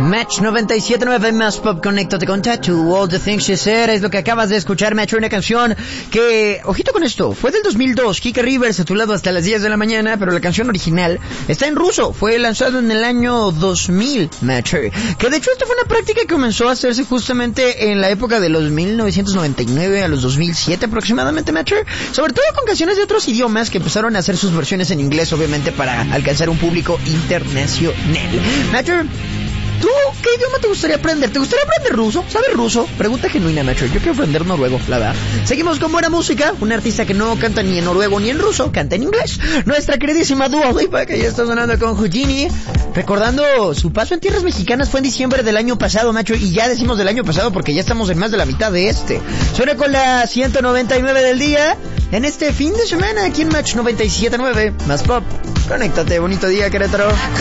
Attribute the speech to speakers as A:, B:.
A: Match 97.9 más pop, conéctate con Tattoo, All the Things She Said, es lo que acabas de escuchar, Match, una canción que, ojito con esto, fue del 2002, Kika Rivers a tu lado hasta las 10 de la mañana, pero la canción original está en ruso, fue lanzado en el año 2000, Match, que de hecho esto fue una práctica que comenzó a hacerse justamente en la época de los 1999 a los 2007 aproximadamente, Match, sobre todo con canciones de otros idiomas que empezaron a hacer sus versiones en inglés, obviamente para alcanzar un público internacional. Match, ¿tú qué idioma te gustaría aprender? ¿Te gustaría aprender ruso? ¿Sabes ruso? Pregunta genuina, Nacho. Yo quiero aprender noruego, la verdad. Seguimos con buena música. Un artista que no canta ni en noruego ni en ruso, canta en inglés. Nuestra queridísima Dua Lipa, que ya está sonando con Houdini. Recordando su paso en tierras mexicanas fue en diciembre del año pasado, Nacho. Y ya decimos del año pasado porque ya estamos en más de la mitad de este. Suena con la 199 del día. En este fin de semana aquí en Match 97.9. Más pop. Conéctate. Bonito día, Querétaro.